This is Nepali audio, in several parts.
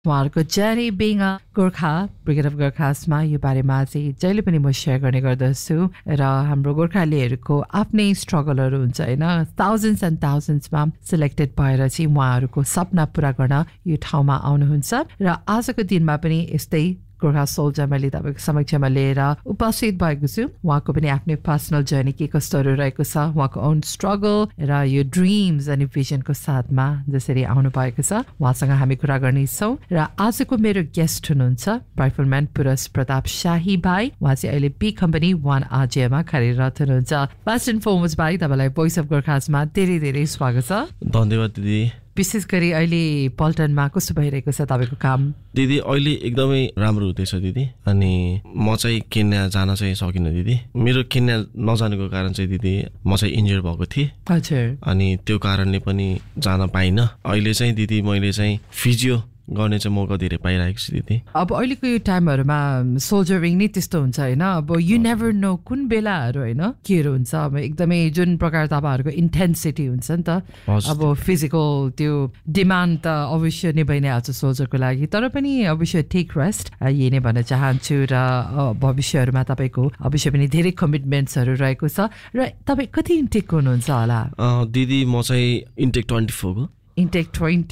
उहाँहरूको journey being a Gorkha brigade of गोर्खासमा यो बारेमा चाहिँ जहिले पनि म सेयर गर्ने गर्दछु र हाम्रो गोर्खालीहरूको आफ्नै स्ट्रगलहरू हुन्छ होइन थाउजन्ड्स एन्ड थाउजन्ड्समा सिलेक्टेड भएर चाहिँ उहाँहरूको सपना पुरा गर्न यो ठाउँमा आउनुहुन्छ र आजको दिनमा पनि यस्तै गोर्खा सोल्जर मैले तपाईँको समक्षमा लिएर उपस्थित भएको छु उहाँको पनि आफ्नै पर्सनल जर्नी के कस्तोहरू रहेको छ उहाँको ओन स्ट्रगल र यो ड्रिम्स अनि भिजनको साथमा जसरी आउनु भएको छ उहाँसँग हामी कुरा गर्नेछौँ र आजको मेरो गेस्ट हुनुहुन्छ राइफलम्यान पुरस प्रताप शाही भाइ उहाँ चाहिँ अहिले बी कम्पनी 1RJमा कार्यरत हुनुहुन्छ फर्स्ट एन्ड फरमोस्ट भाइ तपाईँलाई भोइस अफ गोर्खासमा धेरै धेरै स्वागत छ धन्यवाद दिदी विशेष गरी अहिले पल्टनमा कस्तो भइरहेको छ तपाईँको काम दिदी अहिले एकदमै राम्रो हुँदैछ दिदी अनि म चाहिँ केन्या जान चाहिँ सकिनँ दिदी मेरो केन्या नजानेको कारण चाहिँ दिदी म चाहिँ इन्जर्ड भएको थिएँ हजुर अनि त्यो कारणले पनि जान पाइनँ अहिले चाहिँ दिदी मैले चाहिँ फिजियो गर्ने चाहिँ मौका धेरै पाइरहेको छु दिदी अब अहिलेको यो टाइमहरूमा सोल्जरिङ नै त्यस्तो हुन्छ होइन अब यु नेभर नो कुन बेलाहरू होइन केहरू हुन्छ अब एकदमै जुन प्रकार तपाईँहरूको इन्टेन्सिटी हुन्छ नि त अब फिजिकल त्यो डिमान्ड त अवश्य नै भइ नै हाल्छ सोल्जरको लागि तर पनि अवश्य टेक रेस्ट यही नै भन्न चाहन्छु र भविष्यहरूमा तपाईँको अवश्य पनि धेरै कमिटमेन्ट्सहरू रहेको छ र तपाईँ कति इन्टेकको हुनुहुन्छ होला दिदी म चाहिँ इन्टेक 24 को इन्टेक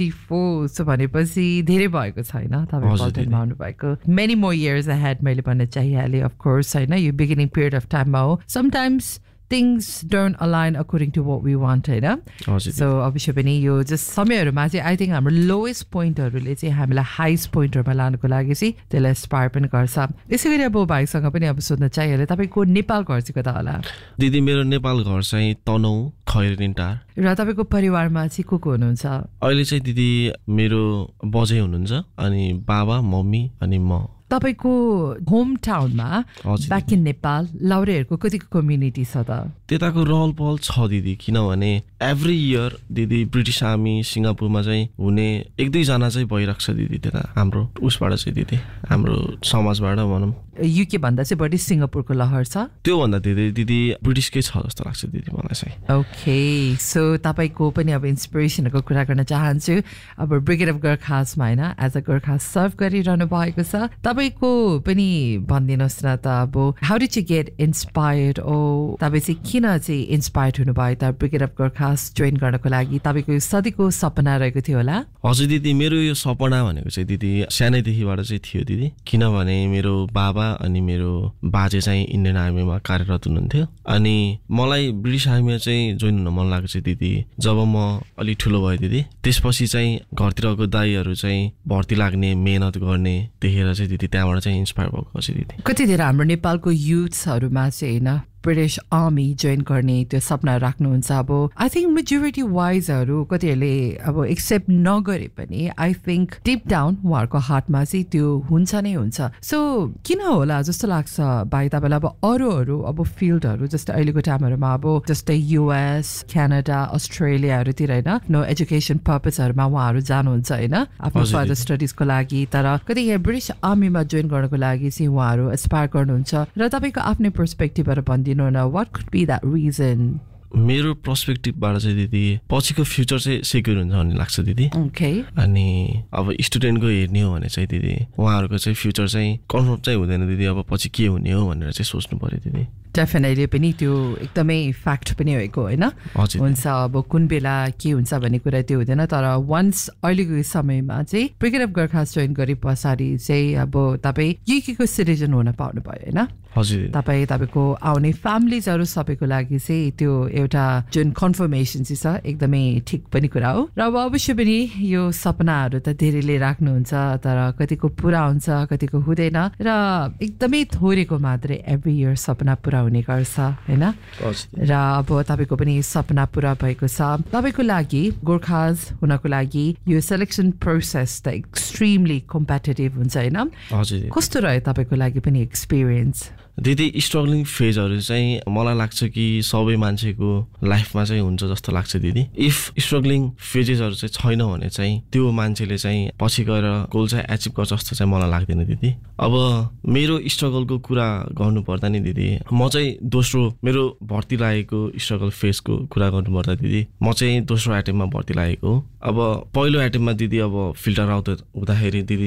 24 सो भनेपछि धेरै भएको छैन तपाईँ पल्टनमा आउनुभएको मेनी मोर इयर्स अहेड मैले भन्न चाहिहालेँ अफकोर्स होइन यो बिगिनिङ पिरियड अफ टाइममा हो sometimes things don't align according to what we want होइन सो अवश्य पनि यो जस्ट समयहरूमा चाहिँ आई थिङ्क हाम्रो लोएस्ट पोइन्टहरूले चाहिँ हामीलाई हाइस्ट पोइन्टहरूमा लानुको लागि चाहिँ त्यसलाई इन्सपायर पनि गर्छ यसै गरी अब भाइसँग पनि अब सोध्न चाहिहाल्यो तपाईँको नेपाल घर चाहिँ कता होला दिदी मेरो नेपाल घर चाहिँ तनहु खैरनिटार र तपाईँको परिवारमा चाहिँ को हुनुहुन्छ अहिले चाहिँ दिदी मेरो बजै हुनुहुन्छ अनि बाबा मम्मी अनि म तपाईको होम टाउनमा ब्याक इन नेपाल लाउरेहरूको कतिको कम्युनिटी छ त त्यताको रहल पहल छ दिदी किनभने एभ्री इयर दिदी ब्रिटिस आर्मी सिङ्गापुरमा चाहिँ हुने एक दुईजना चाहिँ भइरहेको छ दिदी त्यता हाम्रो उसबाट चाहिँ दिदी हाम्रो समाजबाट भनौँ युके भन्दा चाहिँ बढी सिङ्गापुरको लहर छ त्योभन्दा दिदी ब्रिटिसकै छ जस्तो लाग्छ दिदी मलाई चाहिँ ओके सो तपाईँको पनि अब इन्सपिरेसनको कुरा गर्न चाहन्छु अब ब्रिगेड अफ गोर्खासमा होइन एज अ गोर्खा सर्भ गरिरहनु भएको छ तपाईँको पनि भनिदिनुहोस् न त अब how did you get inspired ओ तपाईँ चाहिँ किन चाहिँ इन्सपायर्ड हुनुभयो त ब्रिगेड अफ गोर्खास जोइन गर्नको लागि तपाईँको सधैँको सपना रहेको थियो होला हजुर दिदी मेरो यो सपना भनेको चाहिँ दिदी सानैदेखिबाट चाहिँ थियो दिदी किनभने मेरो बाबा अनि मेरो बाजे चाहिँ इन्डियन आर्मीमा कार्यरत हुनुहुन्थ्यो अनि मलाई ब्रिटिस आर्मीमा चाहिँ जोइन हुन मन लागेको छ दिदी जब म अलि ठुलो भएँ दिदी त्यसपछि चाहिँ घरतिरको दाइहरू चाहिँ भर्ती लाग्ने मेहनत गर्ने देखेर चाहिँ दिदी त्यहाँबाट चाहिँ इन्सपायर भएको छ दिदी कति धेरै हाम्रो नेपालको युथ्सहरूमा चाहिँ होइन ब्रिटिस आर्मी जोइन गर्ने त्यो सपना राख्नुहुन्छ अब आई थिङ्क मेजोरिटी वाइजहरू कतिहरूले अब एक्सेप्ट नगरे पनि आई थिङ्क डिप डाउन उहाँहरूको हार्टमा चाहिँ त्यो हुन्छ नै हुन्छ सो किन होला जस्तो लाग्छ भाइ तपाईँलाई अब अरूहरू अब फिल्डहरू जस्तै अहिलेको टाइमहरूमा अब जस्तै युएस क्यानाडा अस्ट्रेलियाहरूतिर होइन नो एजुकेसन पर्पजहरूमा उहाँहरू जानुहुन्छ होइन आफ्नो फर्दर स्टडिजको लागि तर कति यहाँ ब्रिटिस आर्मीमा जोइन गर्नको लागि चाहिँ उहाँहरू एस्पायर गर्नुहुन्छ र तपाईँको आफ्नै पर्सपेक्टिभबाट भनिदिनु what could be that reason मेरो पर्सपेक्टिभबाट चाहिँ दिदी पछिको फ्युचर चाहिँ सेक्युर हुन्छ भन्ने लाग्छ दिदी अनि अब स्टुडेन्टको हेर्ने हो भने चाहिँ दिदी उहाँहरूको चाहिँ फ्युचर चाहिँ कन्फर्म चाहिँ हुँदैन दिदी अब पछि के हुने हो भनेर चाहिँ सोच्नु पर्यो दिदी डेफिनेटली पनि त्यो एकदमै फ्याक्ट पनि भएको होइन हुन्छ अब कुन बेला के हुन्छ भन्ने कुरा त्यो हुँदैन तर वन्स अहिलेको समयमा चाहिँ ब्रिगेड अफ गोर्खास जोइन गरे पछाडि चाहिँ अब तपाईँ युकेको सिटिजन हुन पाउनु भयो होइन तपाईँ तपाईँको आउने फ्यामिलीजहरू सबैको लागि चाहिँ त्यो एउटा जुन कन्फर्मेसन चाहिँ छ एकदमै ठिक पनि कुरा हो र अब अवश्य पनि यो सपनाहरू त धेरैले राख्नुहुन्छ तर कतिको पुरा हुन्छ कतिको हुँदैन र एकदमै थोरैको मात्रै एभ्री इयर सपना पुरा हुने गर्छ होइन र अब तपाईँको पनि सपना पुरा भएको छ तपाईँको लागि गोर्खाज हुनको लागि यो सेलेक्सन प्रोसेस त एक्सट्रिमली कम्पिटिटिभ हुन्छ होइन कस्तो रह्यो तपाईँको लागि पनि एक्सपिरियन्स दिदी स्ट्रगलिङ फेजहरू चाहिँ मलाई लाग्छ कि सबै मान्छेको लाइफमा चाहिँ हुन्छ जस्तो लाग्छ दिदी। इफ स्ट्रगलिङ फेजेसहरू चाहिँ छैन भने चाहिँ त्यो मान्छेले चाहिँ पछि गएर गोल चाहिँ एचिभ गर्छ जस्तो चाहिँ मलाई लाग्दैन दिदी। अब मेरो स्ट्रगलको कुरा गर्नुपर्दा नि दिदी, म चाहिँ दोस्रो मेरो भर्ती लागेको स्ट्रगल फेजको कुरा गर्नुपर्दा दिदी, म चाहिँ दोस्रो एटेम्पमा भर्ती लागेको हो। अब पहिलो एटेम्पमा दिदी अब फिल्टर आउट हुँदाखेरि दिदी